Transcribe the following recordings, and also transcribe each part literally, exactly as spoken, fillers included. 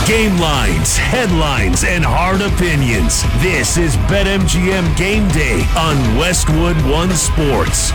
Game lines, headlines, and hard opinions. This is BetMGM Game Day on Westwood One Sports.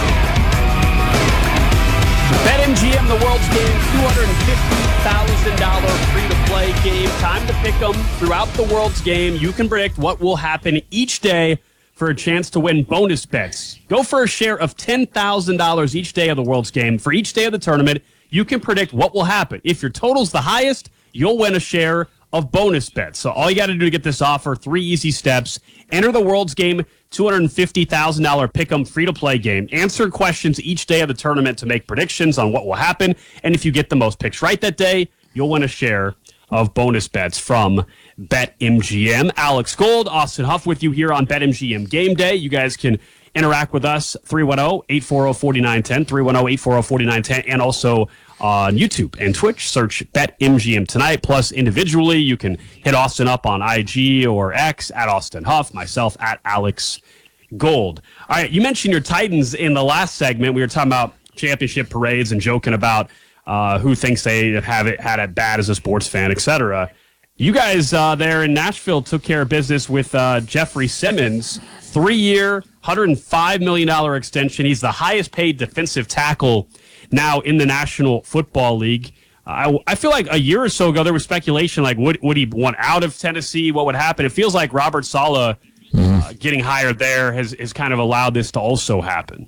BetMGM, the world's game, two hundred fifty thousand dollars free-to-play game. Time to pick them throughout the world's game. You can predict what will happen each day for a chance to win bonus bets. Go for a share of ten thousand dollars each day of the world's game. For each day of the tournament, you can predict what will happen. If your total's the highest, you'll win a share of bonus bets. So all you got to do to get this offer, three easy steps. Enter the world's game, two hundred fifty thousand dollars pick'em free-to-play game. Answer questions each day of the tournament to make predictions on what will happen. And if you get the most picks right that day, you'll win a share of bonus bets from BetMGM. Alex Gold, Austin Huff with you here on BetMGM Game Day. You guys can interact with us, three one zero, eight four zero, four nine one zero, three one zero, eight four zero, four nine one zero, and also on YouTube and Twitch. Search BetMGM Tonight. Plus, individually, you can hit Austin up on I G or X at Austin Huff, myself at Alex Gold. All right, you mentioned your Titans in the last segment. We were talking about championship parades and joking about uh, who thinks they have it had it bad as a sports fan, et cetera. You guys uh, there in Nashville took care of business with uh, Jeffrey Simmons, three-year, one hundred five million dollars extension. He's the highest-paid defensive tackle now in the National Football League. Uh, I, I feel like a year or so ago there was speculation like would would he want out of Tennessee? What would happen? It feels like Robert Saleh uh, getting hired there has, has kind of allowed this to also happen.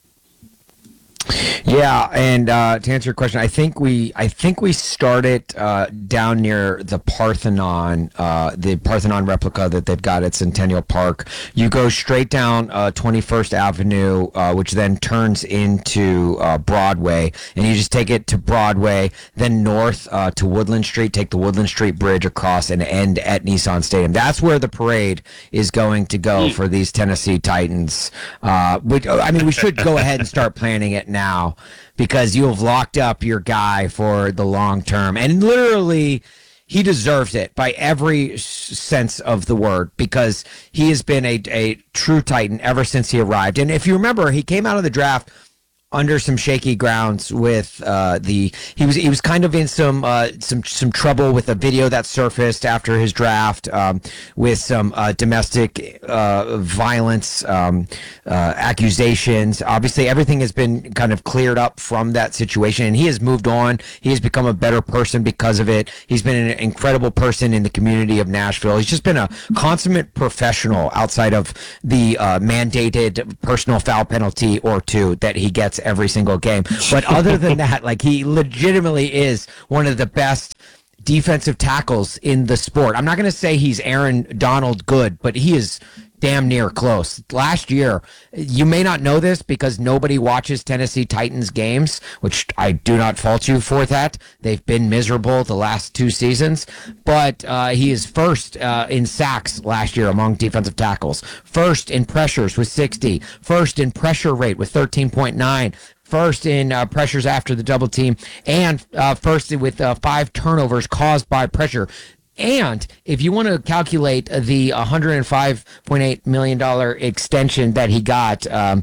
Yeah, and uh, to answer your question, I think we I think we started uh, down near the Parthenon, uh, the Parthenon replica that they've got at Centennial Park. You go straight down uh, twenty-first Avenue, uh, which then turns into uh, Broadway, and you just take it to Broadway, then north uh, to Woodland Street, take the Woodland Street Bridge across, and end at Nissan Stadium. That's where the parade is going to go for these Tennessee Titans. Uh, we, I mean, we should go ahead and start planning it now. Now, because you have locked up your guy for the long term, and literally he deserves it by every sense of the word, because he has been a, a true Titan ever since he arrived. And if you remember, he came out of the draft under some shaky grounds with uh, the he was he was kind of in some uh, some some trouble with a video that surfaced after his draft um, with some uh, domestic uh, violence um, uh, accusations. Obviously, everything has been kind of cleared up from that situation, and he has moved on. He has become a better person because of it. He's been an incredible person in the community of Nashville. He's just been a consummate professional outside of the uh, mandated personal foul penalty or two that he gets every single game. But other than that, like, he legitimately is one of the best defensive tackles in the sport. I'm not going to say he's Aaron Donald good, but he is damn near close. Last year, you may not know this because nobody watches Tennessee Titans games, which I do not fault you for that. They've been miserable the last two seasons, but uh, he is first uh, in sacks last year among defensive tackles, first in pressures with sixty, first in pressure rate with thirteen point nine, first in uh, pressures after the double team, and uh, first with uh, five turnovers caused by pressure. And if you want to calculate the one hundred five point eight million dollars extension that he got, um,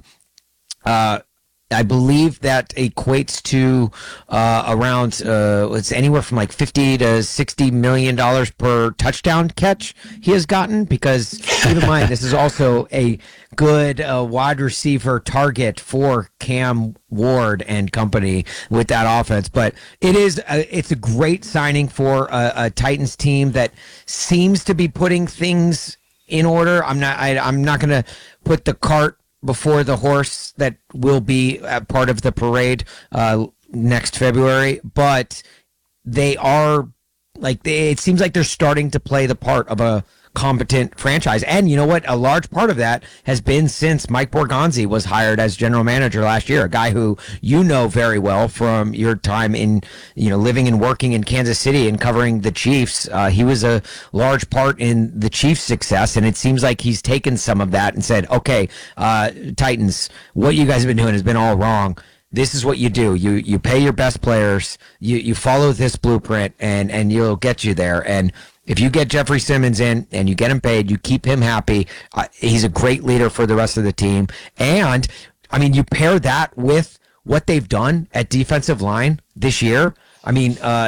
uh, I believe that equates to uh, around uh, it's anywhere from like fifty to sixty million dollars per touchdown catch he has gotten. Because keep in mind, this is also a good uh, wide receiver target for Cam Ward and company with that offense. But it is a, it's a great signing for a, a Titans team that seems to be putting things in order. I'm not I, I'm not going to put the cart before the horse that will be a part of the parade uh, next February, but they are like they, it seems like they're starting to play the part of a competent franchise. And you know what? A large part of that has been since Mike Borgonzi was hired as general manager last year, a guy who you know very well from your time in, you know, living and working in Kansas City and covering the Chiefs. Uh, he was a large part in the Chiefs' success, and it seems like he's taken some of that and said, okay, uh, Titans, what you guys have been doing has been all wrong. This is what you do. You you pay your best players, you, you follow this blueprint, and, and you'll get you there. And if you get Jeffrey Simmons in and you get him paid, you keep him happy, uh, he's a great leader for the rest of the team. And, I mean, you pair that with what they've done at defensive line this year. I mean, uh,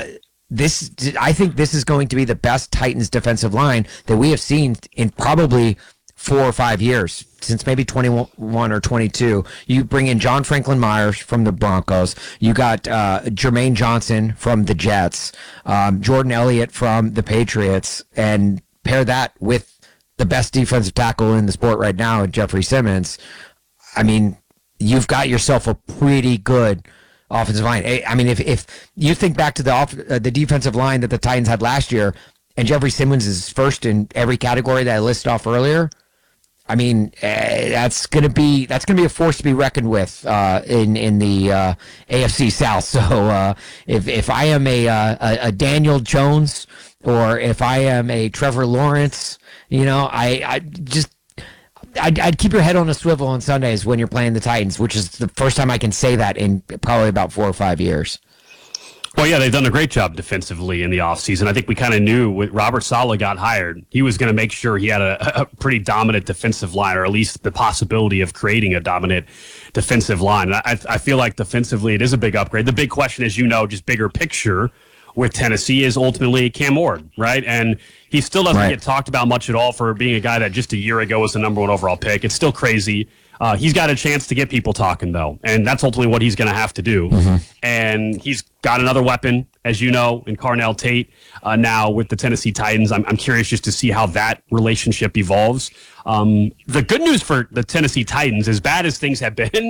this, I think this is going to be the best Titans defensive line that we have seen in probably four or five years, since maybe twenty-one or twenty-two. You bring in John Franklin Myers from the Broncos. You got uh, Jermaine Johnson from the Jets, um, Jordan Elliott from the Patriots, and pair that with the best defensive tackle in the sport right now, Jeffrey Simmons. I mean, you've got yourself a pretty good offensive line. I mean, if if you think back to the off, uh, the defensive line that the Titans had last year, and Jeffrey Simmons is first in every category that I listed off earlier, I mean, uh, that's gonna be that's gonna be a force to be reckoned with uh, in in the uh, A F C South. So uh, if if I am a, uh, a a Daniel Jones, or if I am a Trevor Lawrence, you know, I I just I'd, I'd keep your head on a swivel on Sundays when you're playing the Titans, which is the first time I can say that in probably about four or five years. Well, yeah, they've done a great job defensively in the offseason. I think we kind of knew when Robert Saleh got hired, he was going to make sure he had a, a pretty dominant defensive line, or at least the possibility of creating a dominant defensive line. I, I feel like defensively it is a big upgrade. The big question, as you know, just bigger picture with Tennessee, is ultimately Cam Ward, right? And he still doesn't right. get talked about much at all for being a guy that just a year ago was the number one overall pick. It's still crazy. Uh, he's got a chance to get people talking, though, and that's ultimately what he's going to have to do. Mm-hmm. And he's got another weapon, as you know, in Carnell Tate uh, now with the Tennessee Titans. I'm, I'm curious just to see how that relationship evolves. Um, the good news for the Tennessee Titans, as bad as things have been,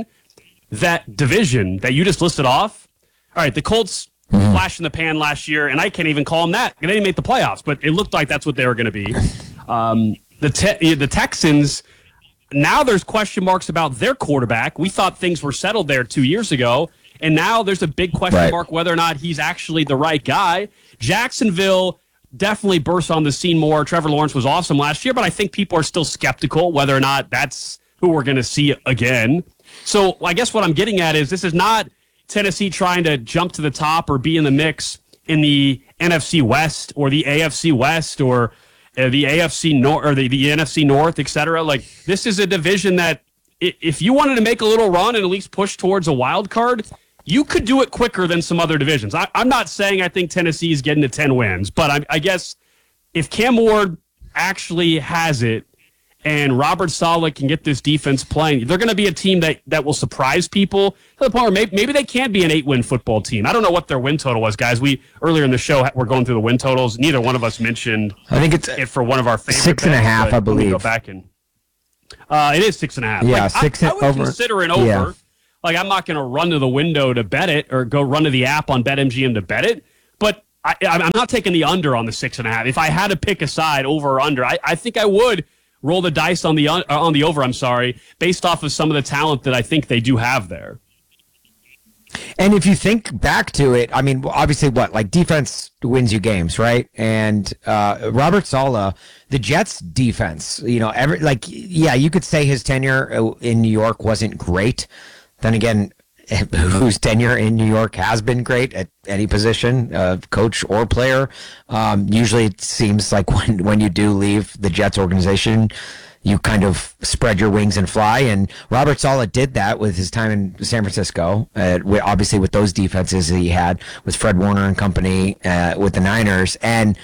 that division that you just listed off, all right, the Colts mm-hmm. flash in the pan last year, and I can't even call them that. They didn't make the playoffs, but it looked like that's what they were going to be. Um, the te- the Texans... Now there's question marks about their quarterback. We thought things were settled there two years ago, and now there's a big question right. mark whether or not he's actually the right guy. Jacksonville definitely burst on the scene more. Trevor Lawrence was awesome last year, but I think people are still skeptical whether or not that's who we're going to see again. So I guess what I'm getting at is this is not Tennessee trying to jump to the top or be in the mix in the N F C West or the A F C West or Uh, the A F C North or the, the N F C North, et cetera. Like, this is a division that if you wanted to make a little run and at least push towards a wild card, you could do it quicker than some other divisions. I, I'm not saying I think Tennessee is getting to ten wins, but I, I guess if Cam Ward actually has it and Robert Saleh can get this defense playing, they're going to be a team that, that will surprise people to the point where maybe, maybe they can't be an eight-win football team. I don't know what their win total was, guys. We earlier in the show we're going through the win totals. Neither one of us mentioned I think it's it for one of our favorite six and bets, a half, I believe. Go back and uh, it is six and a half. Yeah, like, six I, and I would over. consider it over. Yeah. Like, I'm not going to run to the window to bet it or go run to the app on BetMGM to bet it, but I, I'm not taking the under on the six and a half. If I had to pick a side, over or under, I, I think I would roll the dice on the uh, on the over, I'm sorry, based off of some of the talent that I think they do have there. And if you think back to it, I mean, obviously what, like defense wins you games, right? And uh, Robert Saleh, the Jets defense, you know, every like, yeah, you could say his tenure in New York wasn't great. Then again, whose tenure in New York has been great at any position, uh, coach or player. Um, usually it seems like when, when you do leave the Jets organization, you kind of spread your wings and fly. And Robert Saleh did that with his time in San Francisco, uh, with, obviously with those defenses that he had with Fred Warner and company, uh, with the Niners. And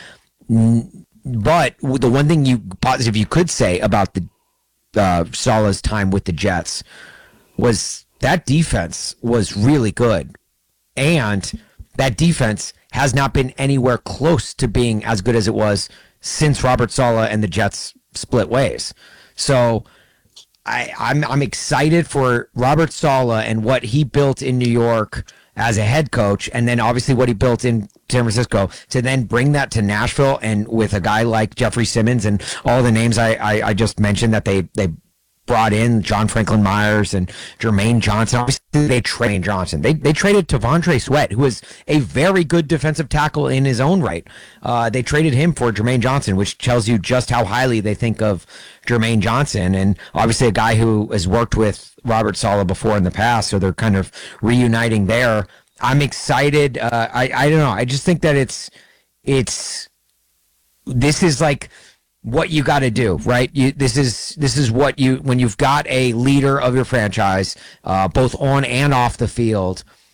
but the one thing you positive you could say about the uh, Saleh's time with the Jets was that defense was really good, and that defense has not been anywhere close to being as good as it was since Robert Saleh and the Jets split ways. So I, I'm I'm excited for Robert Saleh and what he built in New York as a head coach, and then obviously what he built in San Francisco, to then bring that to Nashville, and with a guy like Jeffrey Simmons and all the names I, I, I just mentioned that they they. brought in John Franklin Myers and Jermaine Johnson. Obviously, they traded Johnson. They they traded T'Vondre Sweat, who is a very good defensive tackle in his own right. Uh, they traded him for Jermaine Johnson, which tells you just how highly they think of Jermaine Johnson. And obviously, a guy who has worked with Robert Saleh before in the past, so they're kind of reuniting there. I'm excited. Uh, I I don't know. I just think that it's it's this is like what you got to do, right? You, this is this is what you when you've got a leader of your franchise, uh, both on and off the field.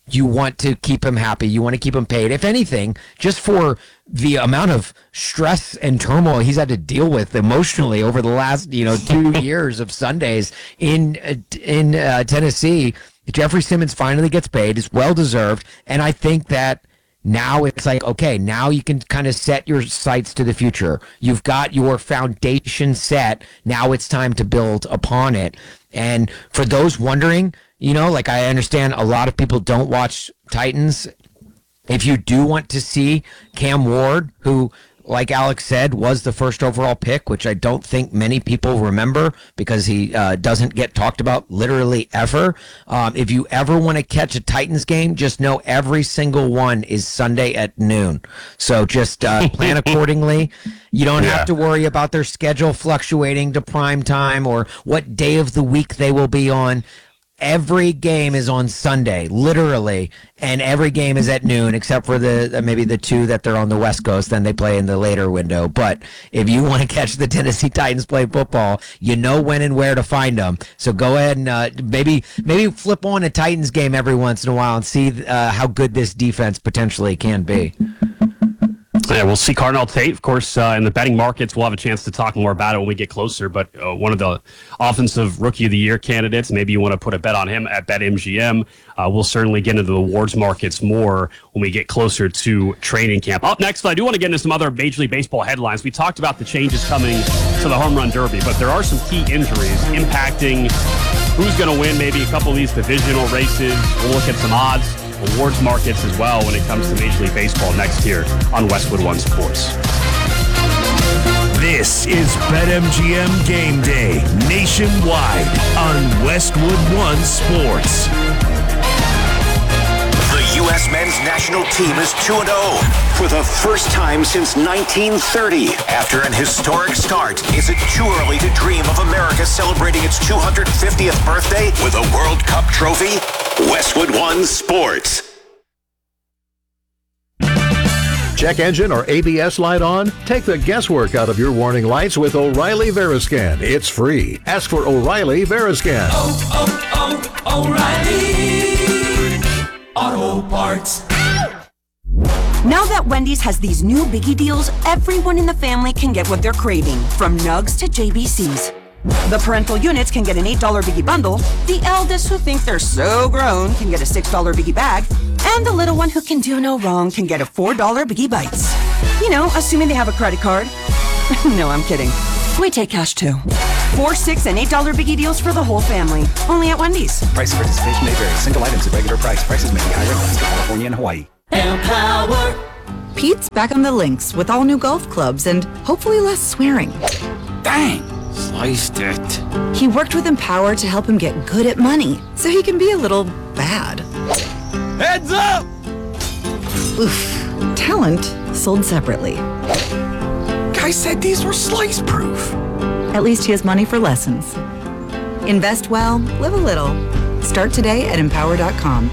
you want to keep him happy. You want to keep him paid. If anything, just for the amount of stress and turmoil he's had to deal with emotionally over the last, you know, two years of Sundays in in uh, Tennessee, Jeffrey Simmons finally gets paid. It's well deserved, and I think that now it's like, okay, now you can kind of set your sights to the future. You've got your foundation set. Now it's time to build upon it. And for those wondering, you know, like I understand a lot of people don't watch Titans. If you do want to see Cam Ward, who, like Alex said, was the first overall pick, which I don't think many people remember because he uh, doesn't get talked about literally ever. Um, if you ever want to catch a Titans game, just know every single one is Sunday at noon. So just uh, plan accordingly. You don't yeah. have to worry about their schedule fluctuating to prime time or what day of the week they will be on. Every game is on Sunday, literally, and every game is at noon, except for the maybe the two that they're on the West Coast. Then they play in the later window. But if you want to catch the Tennessee Titans play football, you know when and where to find them. So go ahead and uh, maybe maybe flip on a Titans game every once in a while and see uh, how good this defense potentially can be. Yeah, we'll see Cardinal Tate, of course, uh, in the betting markets. We'll have a chance to talk more about it when we get closer. But uh, one of the offensive rookie of the year candidates, maybe you want to put a bet on him at BetMGM. Uh, we'll certainly get into the awards markets more when we get closer to training camp. Up next, I do want to get into some other Major League Baseball headlines. We talked about the changes coming to the Home Run Derby, but there are some key injuries impacting who's going to win maybe a couple of these divisional races. We'll look at some odds, awards markets as well when it comes to Major League Baseball next here on Westwood One Sports. This is BetMGM Game Day nationwide on Westwood One Sports. The U S men's national team is two and oh for the first time since nineteen thirty. After an historic start, is it too early to dream of America celebrating its two hundred fiftieth birthday with a World Cup trophy? Westwood One Sports. Check engine or A B S light on? Take the guesswork out of your warning lights with O'Reilly Veriscan. It's free. Ask for O'Reilly Veriscan. Oh, oh, oh, O'Reilly Auto Parts. Now that Wendy's has these new biggie deals, everyone in the family can get what they're craving, from Nugs to J B Cs. The parental units can get an eight dollar biggie bundle, the eldest who think they're so grown can get a six dollar biggie bag, and the little one who can do no wrong can get a four dollar biggie bites. You know, assuming they have a credit card. No, I'm kidding. We take cash too. Four, six, and eight dollar biggie deals for the whole family. Only at Wendy's. Price and participation may vary. Single items at regular price. Prices may be higher in California and Hawaii. Empower. Pete's back on the links with all new golf clubs and hopefully less swearing. Bang! Sliced it. He worked with Empower to help him get good at money, so he can be a little bad. Heads up! Oof. Talent sold separately. Guy said these were slice proof. At least he has money for lessons. Invest well, live a little. Start today at empower dot com.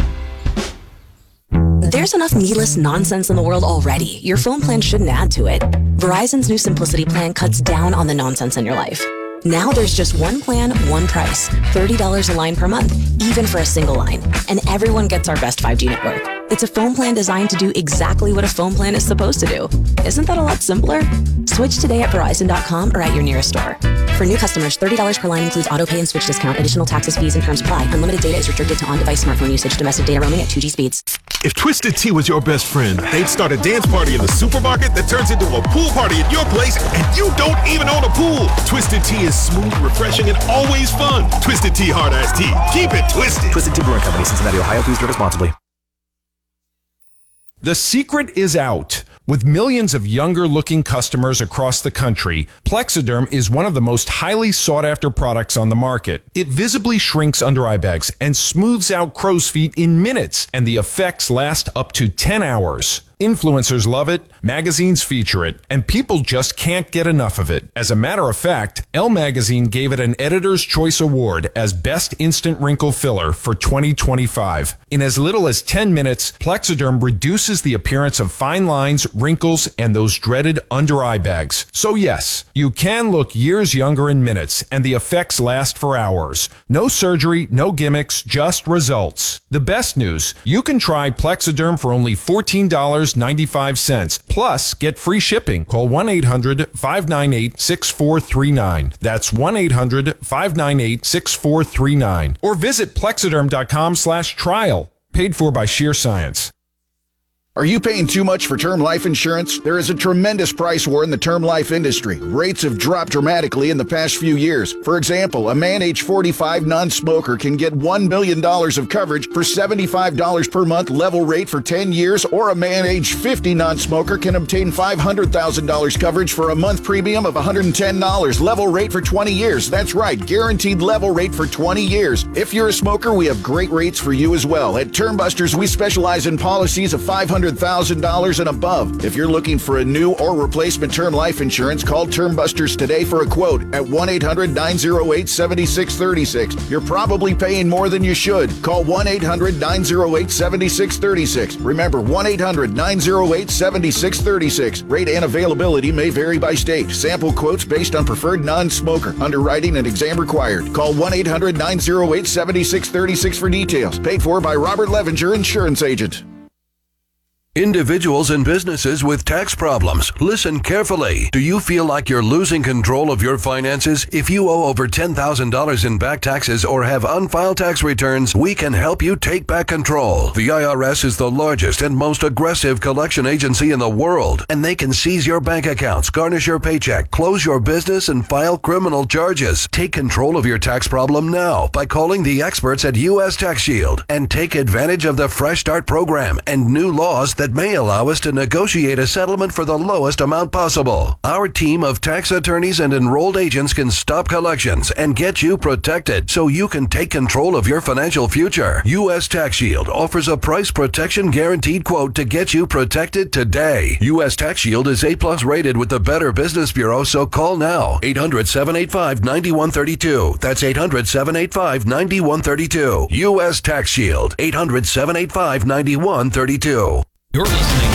There's enough needless nonsense in the world already. Your phone plan shouldn't add to it. Verizon's new Simplicity plan cuts down on the nonsense in your life. Now there's just one plan, one price. thirty dollars a line per month, even for a single line. And everyone gets our best five G network. It's a phone plan designed to do exactly what a phone plan is supposed to do. Isn't that a lot simpler? Switch today at Verizon dot com or at your nearest store. For new customers, thirty dollars per line includes auto pay and switch discount. Additional taxes, fees, and terms apply. Unlimited data is restricted to on-device smartphone usage. Domestic data roaming at two G speeds. If Twisted Tea was your best friend, they'd start a dance party in the supermarket that turns into a pool party at your place, and you don't even own a pool. Twisted Tea is smooth, refreshing, and always fun. Twisted Tea Hard Iced Tea. Keep it twisted. Twisted Tea Brewing Company, Cincinnati, Ohio. Please drink responsibly. The secret is out. With millions of younger-looking customers across the country, Plexiderm is one of the most highly sought-after products on the market. It visibly shrinks under eye bags and smooths out crow's feet in minutes, and the effects last up to ten hours. Influencers love it, magazines feature it, and people just can't get enough of it. As a matter of fact, Elle Magazine gave it an Editor's Choice Award as Best Instant Wrinkle Filler for twenty twenty-five. In as little as ten minutes, Plexiderm reduces the appearance of fine lines, wrinkles, and those dreaded under-eye bags. So yes, you can look years younger in minutes, and the effects last for hours. No surgery, no gimmicks, just results. The best news, you can try Plexiderm for only fourteen dollars and ninety-five cents. Plus, get free shipping. Call one eight hundred five nine eight six four three nine. That's one eight hundred five nine eight six four three nine. Or visit plexiderm.com slash trial. Paid for by Sheer Science. Are you paying too much for term life insurance? There is a tremendous price war in the term life industry. Rates have dropped dramatically in the past few years. For example, a man age forty-five non-smoker can get one million dollars of coverage for seventy-five dollars per month level rate for ten years, or a man age fifty non-smoker can obtain five hundred thousand dollars coverage for a month premium of one hundred ten dollars level rate for twenty years. That's right, guaranteed level rate for twenty years. If you're a smoker, we have great rates for you as well. At Term Busters, we specialize in policies of five hundred thousand dollars and above. If you're looking for a new or replacement term life insurance, call Term Busters today for a quote at one eight hundred nine oh eight seven six three six. You're probably paying more than you should. Call one eight hundred nine oh eight seven six three six. Remember, one eight hundred nine oh eight seven six three six. Rate and availability may vary by state. Sample quotes based on preferred non-smoker. Underwriting and exam required. Call one eight hundred nine oh eight seven six three six for details. Paid for by Robert Levenger, Insurance Agent. Individuals and businesses with tax problems, listen carefully. Do you feel like you're losing control of your finances? If you owe over ten thousand dollars in back taxes or have unfiled tax returns, we can help you take back control. The I R S is the largest and most aggressive collection agency in the world, and they can seize your bank accounts, garnish your paycheck, close your business, and file criminal charges. Take control of your tax problem now by calling the experts at U S Tax Shield and take advantage of the Fresh Start program and new laws that that may allow us to negotiate a settlement for the lowest amount possible. Our team of tax attorneys and enrolled agents can stop collections and get you protected so you can take control of your financial future. U S Tax Shield offers a price protection guaranteed quote to get you protected today. U S Tax Shield is A plus rated with the Better Business Bureau, so call now. eight hundred seven eight five nine one three two. That's eight hundred seven eight five nine one three two. U S Tax Shield. eight hundred seven eight five nine one three two. You're listening